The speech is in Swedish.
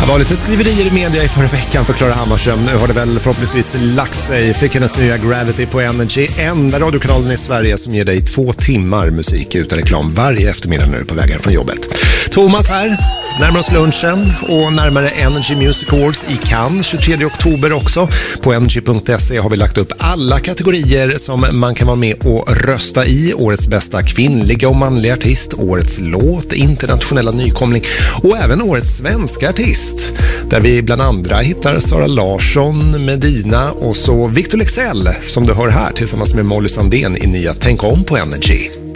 Det var lite skriverier i media i förra veckan för Klara Hammarström. Nu har det väl förhoppningsvis lagt sig. Fick hennes nya Gravity på Energy. Enda radiokanalen i Sverige som ger dig 2 timmar musik utan reklam varje eftermiddag när du är på vägen från jobbet. Thomas här, närmare oss lunchen och närmare Energy Music Awards i Cannes 23 oktober också. På energy.se har vi lagt upp alla kategorier som man kan vara med och rösta i. Årets bästa kvinnliga och manliga artist, årets låt, internationella nykomling och även årets svenska artist. Där vi bland andra hittar Sara Larsson, Medina och så Victor Leksell som du hör här tillsammans med Molly Sandén i nya Tänk om på Energy.